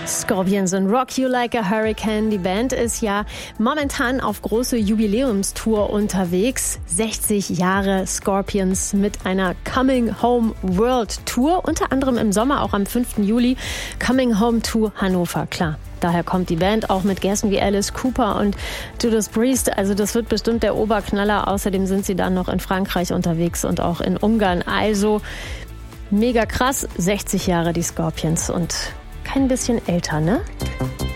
Scorpions und Rock You Like a Hurricane. Die Band ist ja momentan auf große Jubiläumstour unterwegs. 60 Jahre Scorpions mit einer Coming Home World Tour. Unter anderem im Sommer, auch am 5. Juli, Coming Home to Hannover. Klar, daher kommt die Band auch mit Gästen wie Alice Cooper und Judas Priest. Also das wird bestimmt der Oberknaller. Außerdem sind sie dann noch in Frankreich unterwegs und auch in Ungarn. Also mega krass, 60 Jahre die Scorpions und kein bisschen älter, ne?